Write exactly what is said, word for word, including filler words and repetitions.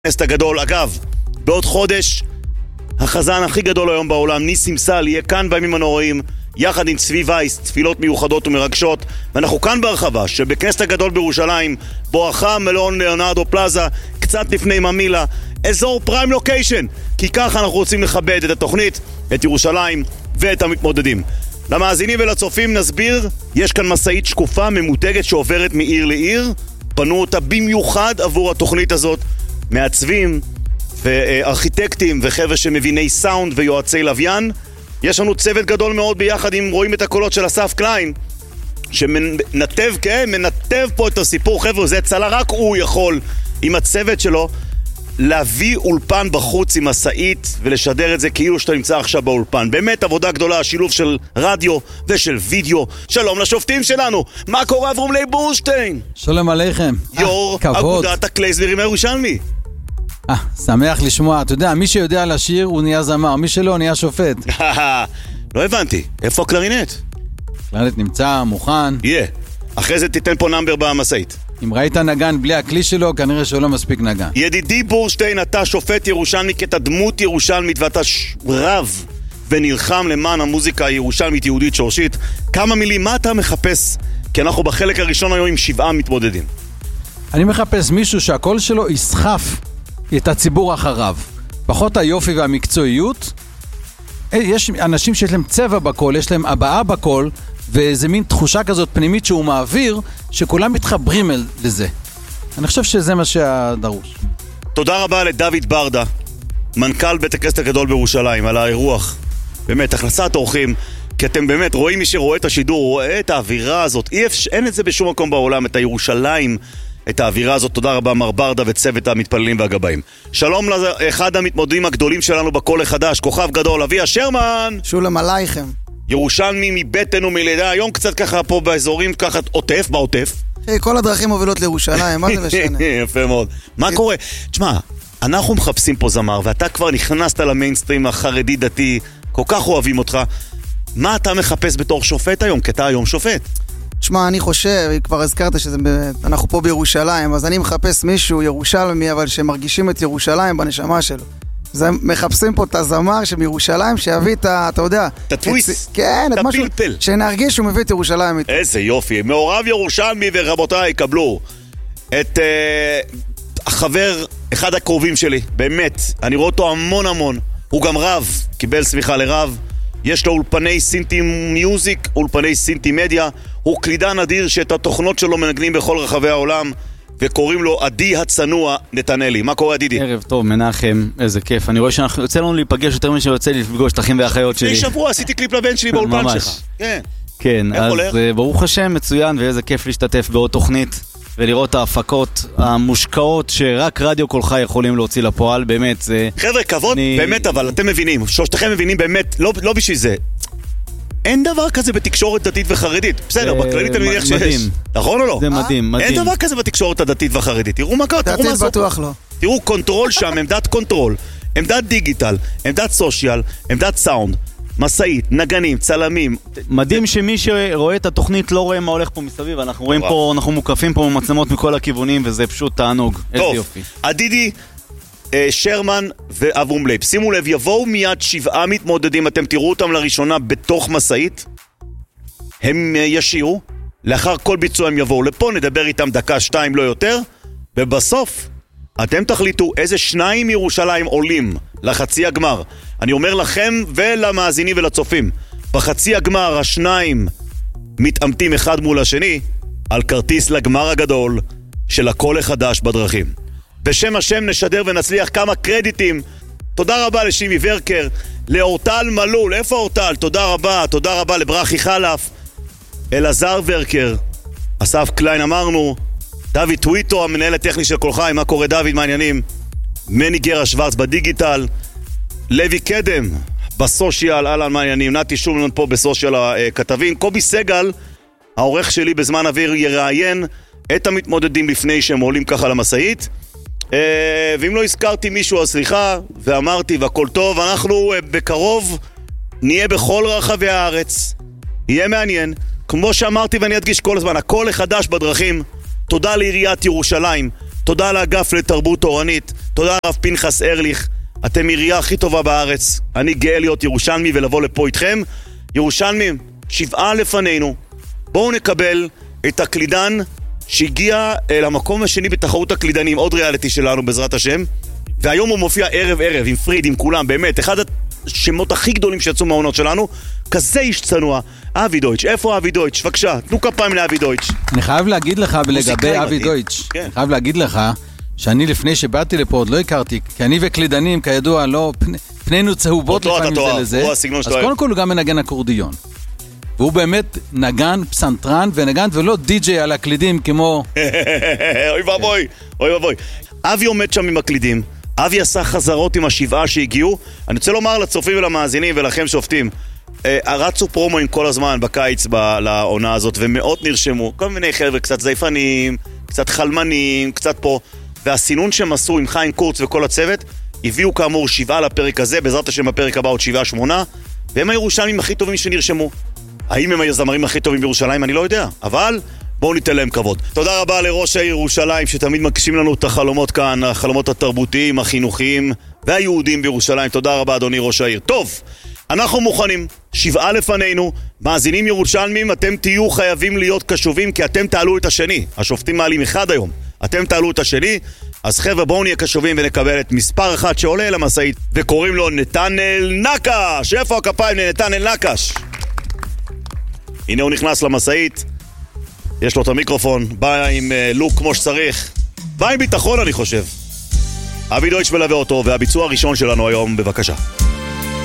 הכנסת הגדול. אגב, בעוד חודש החזן הכי גדול היום בעולם, ניסים סל, יהיה כאן בימים הנוראים יחד עם צבי וייס, תפילות מיוחדות ומרגשות. ואנחנו כאן בהרחבה שבכנסת הגדול בירושלים, בואכה מלון ליאונרדו פלאזה, קצת לפני ממילה, אזור פריים לוקיישן, כי ככה אנחנו רוצים לכבד את התוכנית, את ירושלים ואת המתמודדים. למאזינים ולצופים נסביר, יש כאן מסעית שקופה ממותגת שעוברת מעיר לעיר. פנו אותה במיוחד עבור התוכנית הזאת מעצבים וארכיטקטים וחבר'ה שמביני סאונד ויועצי לוויין. יש לנו צוות גדול מאוד ביחד עם רואים את הקולות של אסף קליין שמנתב, כן, מנתב פה את הסיפור. חבר'ה, זה צלה, רק הוא יכול עם הצוות שלו להביא אולפן בחוץ עם מסעית ולשדר את זה כאילו שאתה נמצא עכשיו באולפן. באמת עבודה גדולה, השילוב של רדיו ושל וידאו. שלום לשופטים שלנו, מה קורה אברום ליב בורשטיין? שלום עליכם. יור אגודת הקלייזמרים הירושלמי. אה, שמח לשמוע. אתה יודע, מי שיודע לשיר הוא נהיה זמר, מי שלא נהיה שופט. לא הבנתי, איפה הקלרינט? הקלרינט נמצא, מוכן. יהיה, אחרי זה תיתן פה נאמבר במסעית. אם ראית נגן בלי הכלי שלו, כנראה שהוא לא מספיק נגן. ידידי בורשטיין, אתה שופט ירושלמי, אתה דמות ירושלמית ואתה ש... רב ונלחם למען המוזיקה הירושלמית יהודית שורשית. כמה מילים, מה אתה מחפש? כי אנחנו בחלק הראשון היום עם שבעה מתמודדים. אני מחפש מישהו שהקול שלו יסחף את הציבור אחריו. פחות היופי והמקצועיות. יש אנשים שיש להם צבע בקול, יש להם הבעה בקול, ואיזה מין תחושה כזאת פנימית שהוא מעביר, שכולם מתחברים לזה. אני חושב שזה מה שהדרוש. תודה רבה לדוד ברדה, מנכ"ל בית הכנסת הגדול בירושלים, על האירוח. באמת, הכנסת אורחים, כי אתם באמת רואים, מי שרואה את השידור, רואה את האווירה הזאת. אי אפשר, אין את זה בשום מקום בעולם, את הירושלים, את האווירה הזאת. תודה רבה מר ברדה וצוות המתפללים והגבאים. שלום לאחד המתמודדים הגדולים שלנו בקול החדש, כוכב גדול, אביה שרמן. שולם עלייכם. ירושלמי מבטן ומלידה, היום קצת ככה פה באזורים, ככה עוטף, בעוטף. כל הדרכים מובילות לירושלים, מה זה משנה? יפה מאוד. מה קורה? תשמע, אנחנו מחפשים פה זמר, ואתה כבר נכנסת למיינסטרים החרדי דתי, כל כך אוהבים אותך. מה אתה מחפש בתור שופט היום? כי אתה היום שופט. תשמע, אני חושב, כבר הזכרת שאנחנו פה בירושלים, אז אני מחפש מישהו ירושלמי, אבל שמרגישים את ירושלים בנשמה שלו. זה מחפשים פה את הזמר שמירושלים שיביא את ה... אתה יודע... את הטוויסט. כן, את משהו... שנרגיש שהוא מביא את ירושלים. איזה יופי. מעורב ירושלמי, ורבותיי, קבלו את החבר, אחד הקרובים שלי. באמת, אני רואה אותו המון המון. הוא גם רב, קיבל סמיכה לרב. יש לו אולפני סינטי מיוזיק, אולפני סינטי מדיה. הוא קלידן אדיר שאת התוכנות שלו מנגנים בכל רחבי העולם. וקוראים לו עדי הצנוע נתנאלי. מה קורה עדידי? ערב טוב, מנחם, איזה כיף. אני רואה שאנחנו יוצא לנו להיפגש יותר מי שיוצא לפגוש את אחים ואחיות שלי. לפני שבוע עשיתי קליפ לבן שלי באולפן שלך. כן. כן, אז ברוך השם מצוין, ואיזה כיף להשתתף בעוד תוכנית ולראות את ההפקות המושקעות שרק רדיו קולך יכולים להוציא לפועל. באמת זה... חבר'ה, כבוד, באמת, אבל אתם מבינים, שלושתכם מבינים באמת, לא בשביל זה. אין דבר כזה בתקשורת דתית וחרדית. בסדר, בכללית אני מניח שיש. נכון או לא? זה מדהים, מדהים. אין דבר כזה בתקשורת הדתית והחרדית. תראו מה קרה, תראו מה דתית בטוח לא. תראו קונטרול שם, עמדת קונטרול, עמדת דיגיטל, עמדת סושיאל, עמדת סאונד, מסעית, נגנים, צלמים. מדהים שמי שרואה את התוכנית לא רואה מה הולך פה מסביב. אנחנו רואים פה, אנחנו מוקפים פה מצלמות מכל הכיוונים, וזה פשוט תענוג. איזה יופי. עדידי, שרמן ואברום לייב, שימו לב, יבואו מיד שבעה מתמודדים, אתם תראו אותם לראשונה בתוך מסעית, הם ישירו, לאחר כל ביצוע הם יבואו לפה, נדבר איתם דקה, שתיים, לא יותר, ובסוף אתם תחליטו איזה שניים מירושלים עולים לחצי הגמר. אני אומר לכם ולמאזינים ולצופים, בחצי הגמר השניים מתעמתים אחד מול השני על כרטיס לגמר הגדול של הקול החדש בדרכים. בשם השם נשדר ונצליח כמה קרדיטים. תודה רבה לשימי ורקר, לאורטל מלול, איפה אורטל? תודה רבה, תודה רבה לברכי חלף, אלעזר ורקר, אסף קליין אמרנו, דוד טוויטו, המנהל הטכני של כל חי, מה קורה דוד, מה העניינים? מני גרה שוורץ בדיגיטל, לוי קדם בסושיאל, אהלן, מה העניינים? נתי שולמן פה בסושיאל הכתבים, קובי סגל, העורך שלי בזמן אוויר, יראיין את המתמודדים לפני שהם עולים ככה למסעית. ואם לא הזכרתי מישהו, אז סליחה, ואמרתי והכל טוב, אנחנו בקרוב נהיה בכל רחבי הארץ, יהיה מעניין, כמו שאמרתי ואני אדגיש כל הזמן, הכל החדש בדרכים. תודה לעיריית ירושלים, תודה לאגף לתרבות תורנית, תודה רב פנחס ארליך, אתם עירייה הכי טובה בארץ. אני גאה להיות ירושלמי ולבוא לפה איתכם. ירושלמים, שבעה לפנינו. בואו נקבל את הקלידן שהגיע למקום השני בתחרות הקלידנים, עוד ריאליטי שלנו בעזרת השם. והיום הוא מופיע ערב ערב עם פריד, עם כולם, באמת, אחד השמות הכי גדולים שיצאו מהעונות שלנו. כזה איש צנוע, אבי דויטש. איפה אבי דויטש? בבקשה, תנו כפיים לאבי דויטש. אני חייב להגיד לך לגבי אבי דויטש, כן. אני חייב להגיד לך שאני לפני שבאתי לפה עוד לא הכרתי, כי אני וקלידנים כידוע לא, פני, פנינו צהובות לפעמים זה לזה, אז קודם כל הוא גם מנגן אקורדיון. והוא באמת נגן פסנתרן ונגן ולא די-ג'יי על הקלידים כמו... אוי ואבוי, אוי ואבוי. אבי עומד שם עם הקלידים, אבי עשה חזרות עם השבעה שהגיעו. אני רוצה לומר לצופים ולמאזינים ולכם שופטים, רצו פרומואים כל הזמן בקיץ לעונה הזאת ומאות נרשמו, כל מיני חבר'ה קצת זייפנים, קצת חלמנים, קצת פה, והסינון שהם עשו עם חיים קורץ וכל הצוות הביאו כאמור שבעה לפרק הזה, בעזרת השם בפרק הבא עוד שבעה שמונה, והם הירושלמים הכי טובים שנרשמו. האם הם הזמרים הכי טובים בירושלים? אני לא יודע, אבל בואו ניתן להם כבוד. תודה רבה לראש העיר ירושלים שתמיד מקשים לנו את החלומות כאן, החלומות התרבותיים, החינוכיים והיהודים בירושלים. תודה רבה אדוני ראש העיר. טוב, אנחנו מוכנים, שבעה לפנינו, מאזינים ירושלמים, אתם תהיו חייבים להיות קשובים כי אתם תעלו את השני. השופטים מעלים אחד היום, אתם תעלו את השני. אז חבר'ה בואו נהיה קשובים ונקבל את מספר אחד שעולה אל המשאית וקוראים לו נתנאל נקש. איפה הכפיים לנתנאל נקש? הנה הוא נכנס למשאית, יש לו את המיקרופון, בא עם uh, לוק כמו שצריך, בא עם ביטחון אני חושב. אבי דויטש מלווה אותו והביצוע הראשון שלנו היום, בבקשה.